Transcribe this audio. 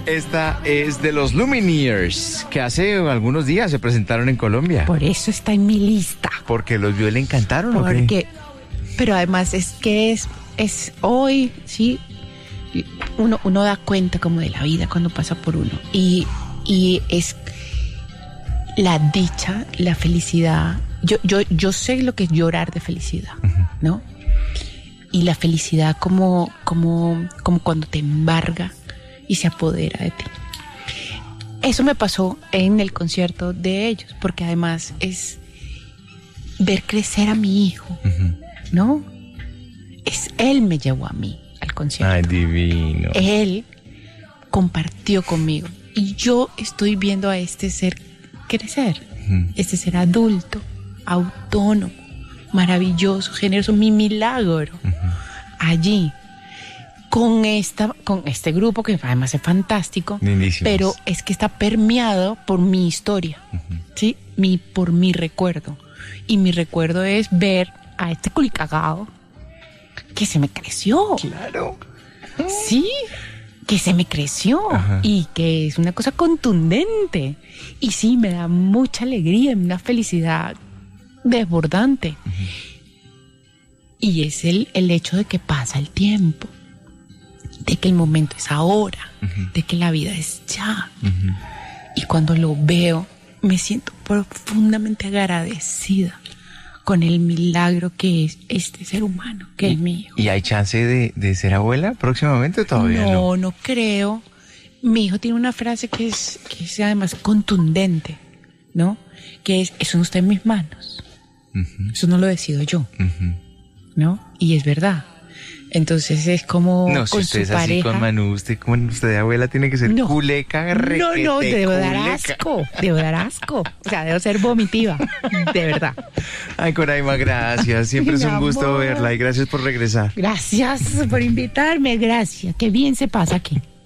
Esta es de los Lumineers, que hace algunos días se presentaron en Colombia. Por eso está en mi lista. ¿Porque los vio y le encantaron o qué? Pero además es que es hoy, sí, uno da cuenta como de la vida cuando pasa por uno. Y es la dicha, la felicidad. Yo sé lo que es llorar de felicidad, ¿no? Y la felicidad como cuando te embarga y se apodera de ti. Eso me pasó en el concierto de ellos, porque además es ver crecer a mi hijo, ¿no? Él me llevó a mí al concierto. Ay, divino. Él compartió conmigo y yo estoy viendo a este ser crecer, este ser adulto, autónomo, maravilloso, generoso, mi milagro, allí, con este grupo que además es fantástico. Lindísimos. Pero es que está permeado por mi historia, ¿sí? Por mi recuerdo. Y mi recuerdo es ver a este culicagado que se me creció. Claro. Sí, que se me creció. Ajá. Y que es una cosa contundente. Y sí, me da mucha alegría, una felicidad desbordante. Y es el hecho de que pasa el tiempo, de que el momento es ahora, de que la vida es ya. Y cuando lo veo, me siento profundamente agradecida con el milagro que es este ser humano, que es mi hijo. ¿Y hay chance de ser abuela próximamente o todavía no? No creo. Mi hijo tiene una frase que es además contundente, ¿no? Que es, eso no está en mis manos. Eso no lo decido yo, ¿no? Y es verdad. Entonces es como no, con si usted su es así pareja. Con Manu, usted de abuela tiene que ser culeca, requete, No, debo dar culeca. asco. O sea, debo ser vomitiva, de verdad. Ay, Coraima, gracias. Siempre es un gusto amor. verla y gracias por regresar. Gracias por invitarme, gracias. Qué bien se pasa aquí.